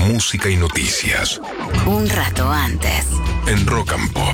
música y noticias. Un rato antes. En Rock and Pop.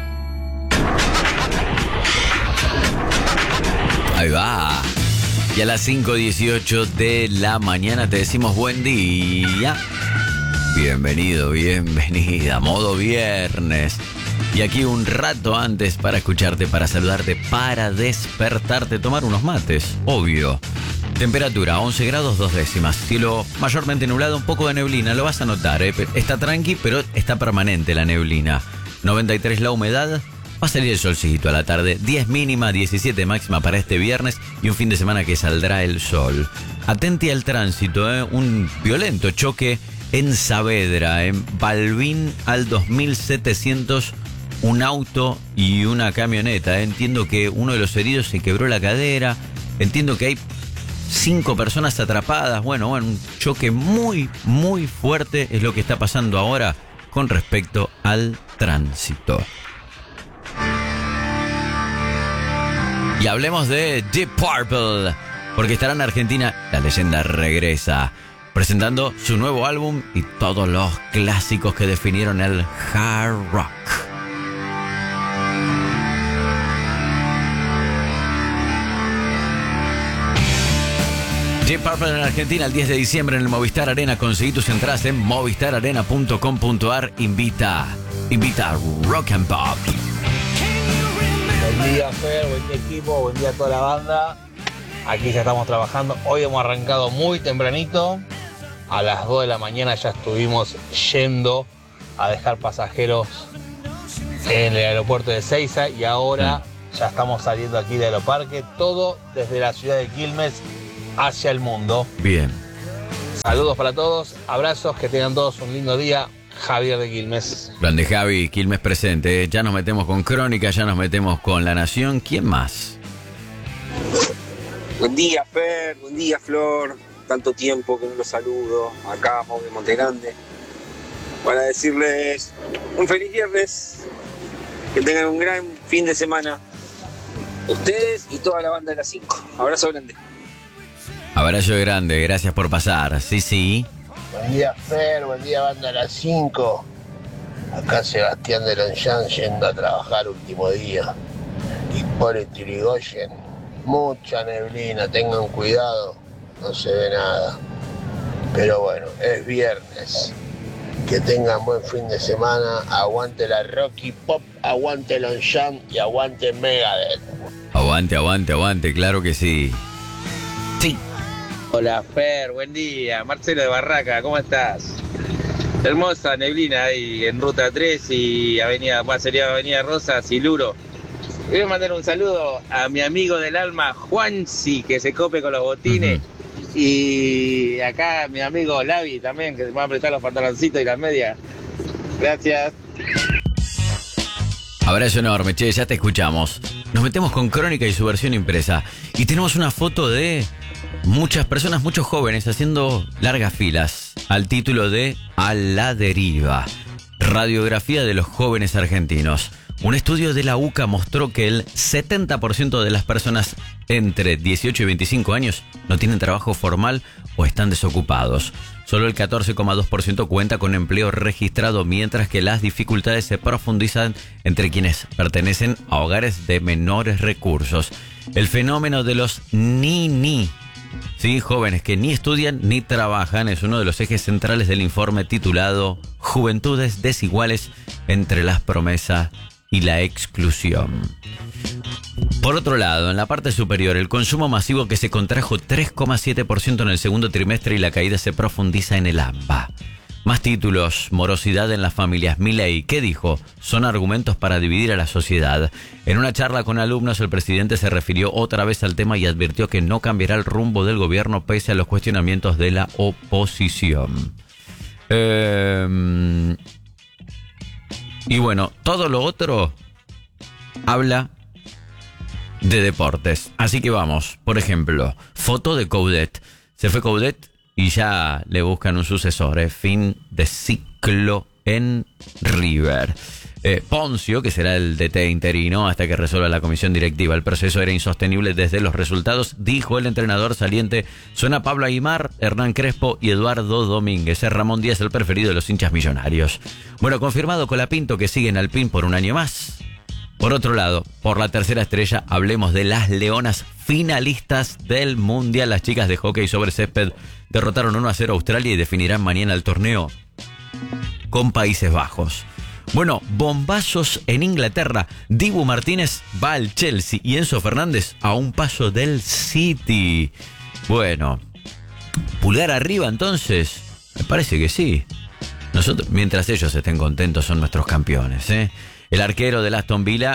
Ahí va. Y a las 5:18 de la mañana te decimos buen día. Bienvenido, bienvenida. Modo viernes. Y aquí un rato antes para escucharte, para saludarte, para despertarte, tomar unos mates, obvio. Temperatura 11 grados 2 décimas. Cielo mayormente nublado, un poco de neblina, lo vas a notar, ¿eh? Está tranqui, pero está permanente la neblina. 93 la humedad. Va a salir el solcito a la tarde. 10 mínima, 17 máxima para este viernes y un fin de semana que saldrá el sol. Atenti al tránsito, ¿eh? Un violento choque en Saavedra, en Balbín al 2700. Un auto y una camioneta. Entiendo que uno de los heridos se quebró la cadera. Entiendo que hay 5 personas atrapadas. Bueno, un choque muy, muy fuerte es lo que está pasando ahora con respecto al tránsito. Y hablemos de Deep Purple, porque estará en Argentina. La leyenda regresa, presentando su nuevo álbum y todos los clásicos que definieron el hard rock. Deep Purple en Argentina el 10 de diciembre en el Movistar Arena. Conseguí tus entradas en movistararena.com.ar. Invita a Rock and Pop. Buen día, Fer, buen día, equipo, buen día a toda la banda. Aquí ya estamos trabajando. Hoy hemos arrancado muy tempranito. A las 2 de la mañana ya estuvimos yendo a dejar pasajeros en el aeropuerto de Ezeiza y ahora ya estamos saliendo aquí de Aeroparque. Todo desde la ciudad de Quilmes hacia el mundo. Bien. Saludos para todos, abrazos, que tengan todos un lindo día. Javier de Quilmes. Grande Javi, Quilmes presente. Ya nos metemos con Crónica, ya nos metemos con La Nación. ¿Quién más? Buen día, Fer. Buen día, Flor. Tanto tiempo que no los saludo. Acá, de Montegrande. Para decirles un feliz viernes. Que tengan un gran fin de semana. Ustedes y toda la banda de las 5. Abrazo grande. Abrazo grande, gracias por pasar. Sí. Buen día, Fer, buen día, banda a las 5. Acá Sebastián de Lonjan yendo a trabajar último día. Hipólito Yrigoyen, mucha neblina, tengan cuidado, no se ve nada. Pero bueno, es viernes. Que tengan buen fin de semana, aguante la Rocky Pop, aguante Lonjan y aguante Megadeth. Aguante, claro que sí. Sí. Hola, Fer, buen día. Marcelo de Barraca, ¿cómo estás? Hermosa neblina ahí en Ruta 3 y sería Avenida Rosas y Luro. Voy a mandar un saludo a mi amigo del alma, Juansi, que se cope con los botines. Y acá mi amigo Lavi también, que se va a prestar los pantaloncitos y las medias. Gracias. Abrazo enorme, che, ya te escuchamos. Nos metemos con Crónica y su versión impresa. Y tenemos una foto de muchas personas, muchos jóvenes, haciendo largas filas al título de A la Deriva. Radiografía de los jóvenes argentinos. Un estudio de la UCA mostró que el 70% de las personas entre 18 y 25 años no tienen trabajo formal o están desocupados. Solo el 14,2% cuenta con empleo registrado, mientras que las dificultades se profundizan entre quienes pertenecen a hogares de menores recursos. El fenómeno de los ni. Sí, jóvenes que ni estudian ni trabajan es uno de los ejes centrales del informe titulado Juventudes desiguales entre las promesas y la exclusión. Por otro lado, en la parte superior, el consumo masivo que se contrajo 3,7% en el segundo trimestre y la caída se profundiza en el AMBA. Más títulos, morosidad en las familias. Milei, ¿qué dijo? Son argumentos para dividir a la sociedad. En una charla con alumnos, el presidente se refirió otra vez al tema y advirtió que no cambiará el rumbo del gobierno pese a los cuestionamientos de la oposición. Y bueno, todo lo otro habla de deportes. Así que vamos, por ejemplo, foto de Coudet. Se fue Coudet y ya le buscan un sucesor. Fin de ciclo en River. Poncio, que será el DT interino hasta que resuelva la comisión directiva. El proceso era insostenible desde los resultados, dijo el entrenador saliente. Suena Pablo Aimar, Hernán Crespo y Eduardo Domínguez. Es Ramón Díaz el preferido de los hinchas millonarios. Bueno, confirmado Colapinto que sigue en Alpine por un año más. Por otro lado, por la tercera estrella, hablemos de las Leonas finalistas del Mundial. Las chicas de hockey sobre césped derrotaron 1-0 a Australia y definirán mañana el torneo con Países Bajos. Bueno, bombazos en Inglaterra. Dibu Martínez va al Chelsea y Enzo Fernández a un paso del City. Bueno, pulgar arriba entonces. Me parece que sí. Nosotros, mientras ellos estén contentos, son nuestros campeones, ¿eh? El arquero del Aston Villa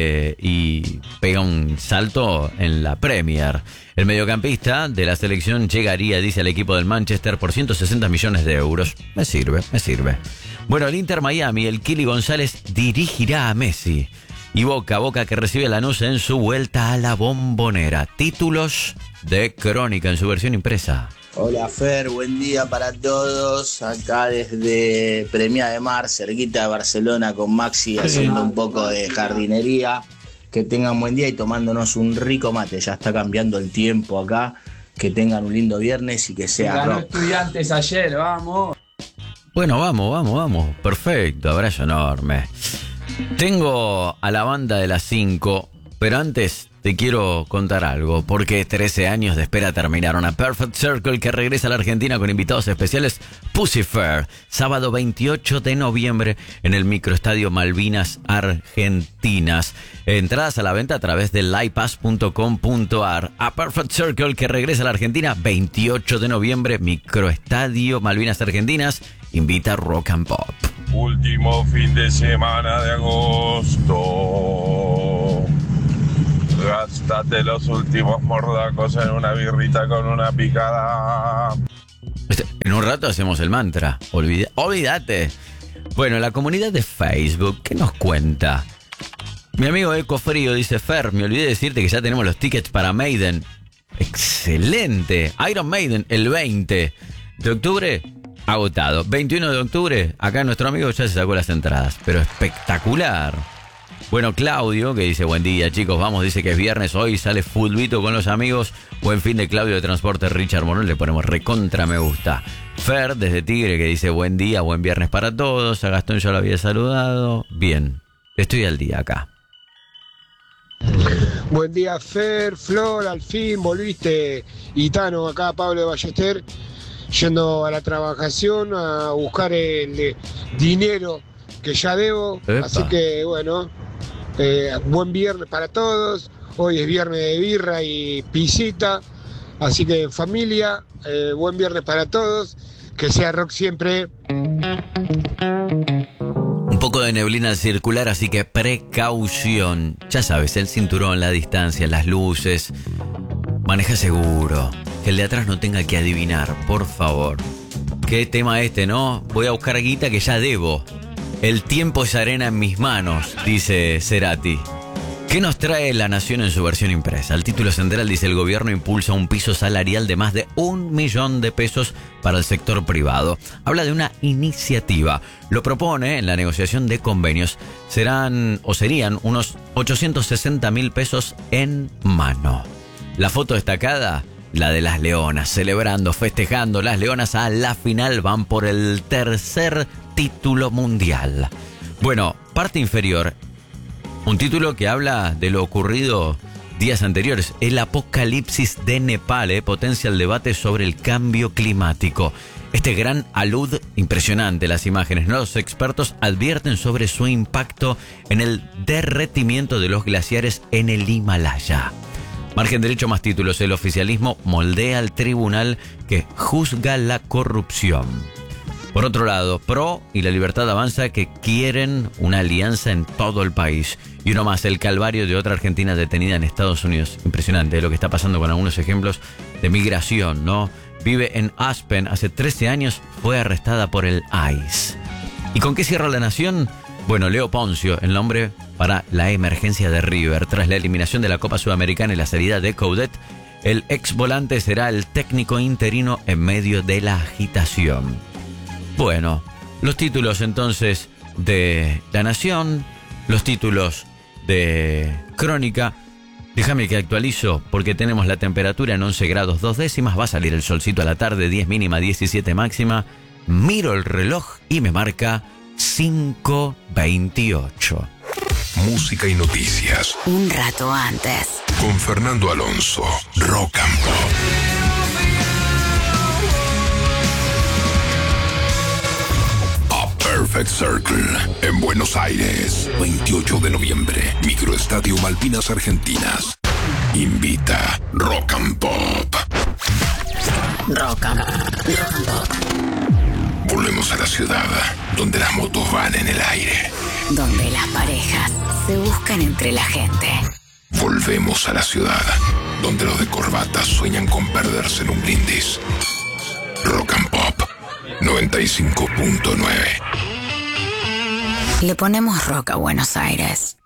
y pega un salto en la Premier. El mediocampista de la selección llegaría, dice el equipo del Manchester, por 160 millones de euros. Me sirve. Bueno, el Inter Miami, el Kili González dirigirá a Messi. Y Boca que recibe a Lanús en su vuelta a la Bombonera. Títulos de Crónica en su versión impresa. Hola Fer, buen día para todos. Acá desde Premiá de Mar, cerquita de Barcelona, con Maxi haciendo un poco de jardinería. Que tengan buen día y tomándonos un rico mate. Ya está cambiando el tiempo acá. Que tengan un lindo viernes y que sea ganó rock. Estudiantes ayer, vamos. Bueno, vamos. Perfecto, abrazo enorme. Tengo a la banda de las 5, pero antes te quiero contar algo, porque 13 años de espera terminaron. A Perfect Circle, que regresa a la Argentina con invitados especiales, Pussy Fair, sábado 28 de noviembre en el microestadio Malvinas Argentinas. Entradas a la venta a través de livepass.com.ar. A Perfect Circle, que regresa a la Argentina 28 de noviembre, microestadio Malvinas Argentinas, invita Rock and Pop. Último fin de semana de agosto. Gástate los últimos mordacos en una birrita con una picada. En un rato hacemos el mantra. Olvídate. Bueno, la comunidad de Facebook, ¿qué nos cuenta? Mi amigo Eco Frío dice: Fer, me olvidé decirte que ya tenemos los tickets para Maiden. Excelente. Iron Maiden el 20 de octubre, agotado. 21 de octubre, acá nuestro amigo ya se sacó las entradas. Pero espectacular. Bueno, Claudio, que dice: buen día, chicos, vamos, dice que es viernes, hoy sale fulbito con los amigos. Buen fin de Claudio de Transporte Richard Morón, le ponemos recontra me gusta. Fer, desde Tigre, que dice: buen día, buen viernes para todos. A Gastón ya lo había saludado. Bien, estoy al día acá. Buen día, Fer, Flor, al fin volviste. Y Tano, acá Pablo de Ballester, yendo a la trabajación a buscar el dinero que ya debo. Epa. Así que bueno, buen viernes para todos. Hoy es viernes de birra y pisita, así que familia, buen viernes para todos. Que sea rock siempre. Un poco de neblina circular, así que precaución. Ya sabes, el cinturón, la distancia, las luces. Maneja seguro. Que el de atrás no tenga que adivinar, por favor. Qué tema este, ¿no? Voy a buscar guita que ya debo. El tiempo es arena en mis manos, dice Cerati. ¿Qué nos trae La Nación en su versión impresa? El título central dice: el gobierno impulsa un piso salarial de más de 1 millón de pesos para el sector privado. Habla de una iniciativa. Lo propone en la negociación de convenios. Serían unos 860.000 pesos en mano. La foto destacada, la de las Leonas, celebrando, festejando. Las Leonas a la final van por el tercer título mundial. Bueno, parte inferior, un título que habla de lo ocurrido días anteriores. El apocalipsis de Nepal potencia el debate sobre el cambio climático. Este gran alud, impresionante las imágenes, ¿no? Los expertos advierten sobre su impacto en el derretimiento de los glaciares en el Himalaya. Margen derecho, más títulos. El oficialismo moldea al tribunal que juzga la corrupción. Por otro lado, PRO y La Libertad Avanza, que quieren una alianza en todo el país. Y uno más, el calvario de otra argentina detenida en Estados Unidos. Impresionante lo que está pasando con algunos ejemplos de migración, ¿no? Vive en Aspen, hace 13 años fue arrestada por el ICE. ¿Y con qué cierra La Nación? Bueno, Leo Poncio, el nombre para la emergencia de River. Tras la eliminación de la Copa Sudamericana y la salida de Coudet, el ex volante será el técnico interino en medio de la agitación. Bueno, los títulos entonces de La Nación, los títulos de Crónica. Déjame que actualizo porque tenemos la temperatura en 11 grados 2 décimas. Va a salir el solcito a la tarde, 10 mínima, 17 máxima. Miro el reloj y me marca 5:28. Música y noticias. Un rato antes. Con Fernando Alonso. Rock and Pop. Perfect Circle, en Buenos Aires, 28 de noviembre, Microestadio Malvinas Argentinas. Invita Rock and Pop. Rock and Pop. Volvemos a la ciudad, donde las motos van en el aire. Donde las parejas se buscan entre la gente. Volvemos a la ciudad, donde los de corbata sueñan con perderse en un brindis. Rock and Pop 95.9. Le ponemos rock a Buenos Aires.